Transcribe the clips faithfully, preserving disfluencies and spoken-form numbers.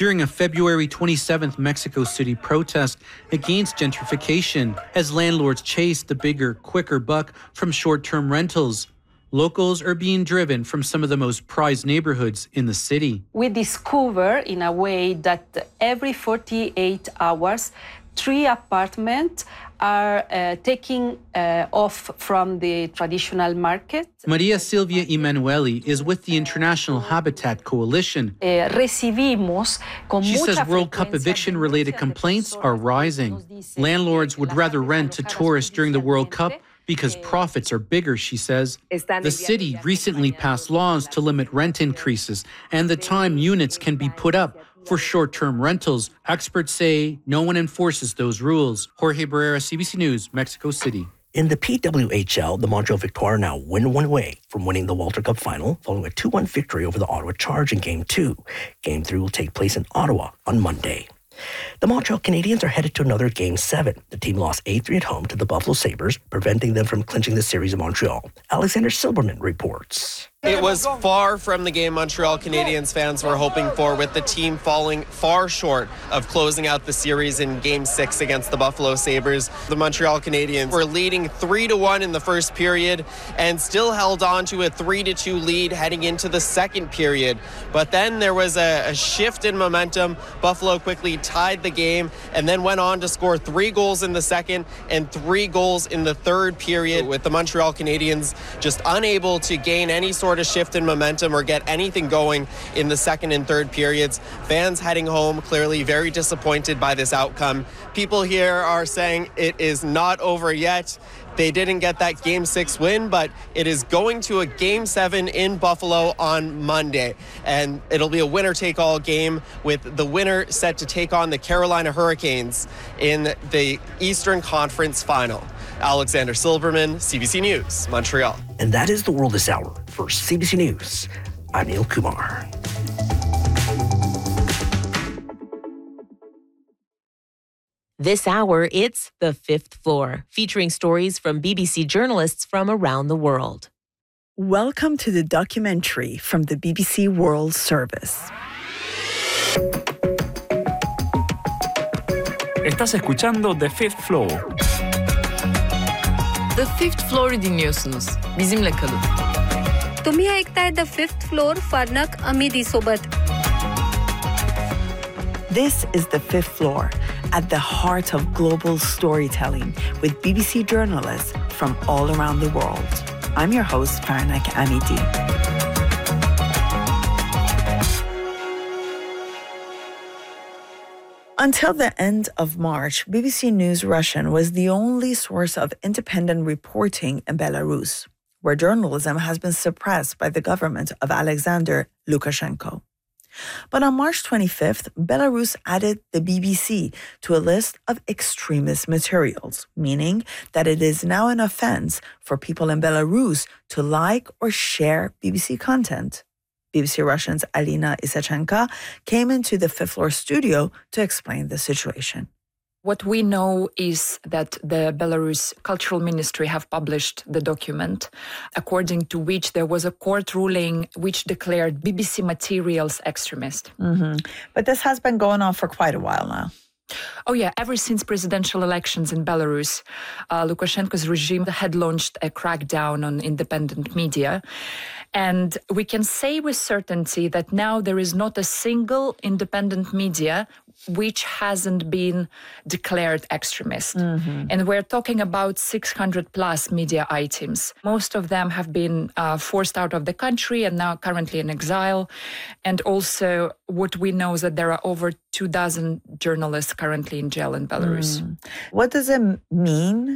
during a February twenty-seventh Mexico City protest against gentrification as landlords chase the bigger, quicker buck from short-term rentals. Locals are being driven from some of the most prized neighborhoods in the city. We discover in a way that every forty-eight hours, three apartments are uh, taking uh, off from the traditional market. Maria Silvia Emanueli is with the International Habitat Coalition. Uh, recibimos con she mucha says World Cup frecuencia eviction-related complaints are rising. Landlords would rather rent to tourists during the World Cup because profits are bigger, she says. The city recently passed laws to limit rent increases and the time units can be put up for short-term rentals. Experts say no one enforces those rules. Jorge Barrera, C B C News, Mexico City. In the P W H L, the Montreal Victoires now win one away from winning the Walter Cup final following a two one victory over the Ottawa Charge in Game two. Game three will take place in Ottawa on Monday. The Montreal Canadiens are headed to another Game seven. The team lost eight three at home to the Buffalo Sabres, preventing them from clinching the series in Montreal. Alexander Silberman reports. It was far from the game Montreal Canadiens fans were hoping for, with the team falling far short of closing out the series in Game six against the Buffalo Sabres. The Montreal Canadiens were leading three to one in the first period and still held on to a three to two lead heading into the second period. But then there was a, a shift in momentum. Buffalo quickly tied the game and then went on to score three goals in the second and three goals in the third period, with the Montreal Canadiens just unable to gain any sort of shift in momentum or get anything going in the second and third periods. Fans heading home clearly very disappointed by this outcome. People here are saying it is not over yet. They didn't get that Game six win, but it is going to a Game seven in Buffalo on Monday. And it'll be a winner-take-all game, with the winner set to take on the Carolina Hurricanes in the Eastern Conference Final. Alexander Silberman, C B C News, Montreal. And that is the world this hour. For C B C News, I'm Neil Kumar. This hour, it's The Fifth Floor, featuring stories from B B C journalists from around the world. Welcome to the documentary from the B B C World Service. Estás escuchando The Fifth Floor. The Fifth Floor'u dinliyorsunuz. Bizimle kalın. तुम्ही ऐकताय The Fifth Floor फारनक अमिदी सोबत. This is The Fifth Floor, at the heart of global storytelling with B B C journalists from all around the world. I'm your host, Farnak Amidi. Until the end of March, B B C News Russian was the only source of independent reporting in Belarus, where journalism has been suppressed by the government of Alexander Lukashenko. But on March twenty-fifth, Belarus added the B B C to a list of extremist materials, meaning that it is now an offense for people in Belarus to like or share B B C content. B B C Russian's Alina Isachenko came into the Fifth Floor studio to explain the situation. What we know is that the Belarus Cultural Ministry have published the document, according to which there was a court ruling which declared B B C materials extremist. Mm-hmm. But this has been going on for quite a while now. Oh, yeah. Ever since presidential elections in Belarus, uh, Lukashenko's regime had launched a crackdown on independent media. And we can say with certainty that now there is not a single independent media which hasn't been declared extremist. Mm-hmm. And we're talking about six hundred plus media items. Most of them have been uh, forced out of the country and now currently in exile. And also what we know is that there are over two dozen journalists currently in jail in Belarus. Mm. What does it mean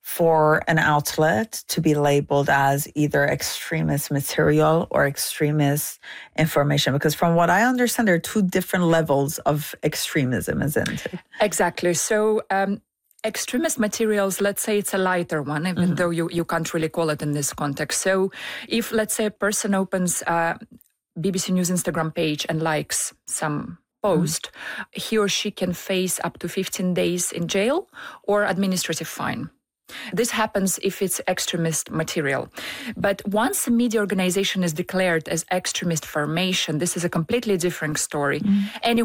for an outlet to be labeled as either extremist material or extremist information? Because from what I understand, there are two different levels of extremism, isn't it? Exactly. So um, extremist materials, let's say it's a lighter one, even mm-hmm. though you, you can't really call it in this context. So if, let's say, a person opens a B B C News Instagram page and likes some post, mm-hmm. he or she can face up to fifteen days in jail or administrative fine. This happens if it's extremist material. But once a media organization is declared as extremist formation, this is a completely different story. Mm. Anyone